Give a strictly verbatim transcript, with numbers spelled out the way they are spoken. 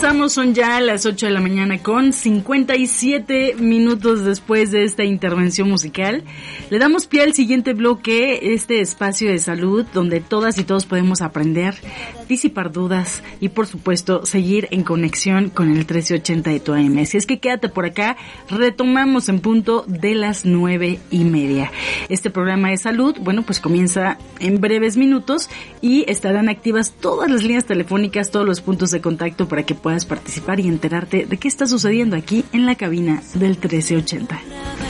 regresamos, son ya las ocho de la mañana con cincuenta y siete minutos después de esta intervención musical. Le damos pie al siguiente bloque, este espacio de salud donde todas y todos podemos aprender, disipar dudas y por supuesto seguir en conexión con el trece ochenta de tu A M. Así es que quédate por acá, retomamos en punto de las nueve y media. Este programa de salud, bueno, pues comienza en breves minutos y estarán activas todas las líneas telefónicas, todos los puntos de contacto para que puedas participar y enterarte de qué está sucediendo aquí en la cabina del trece ochenta.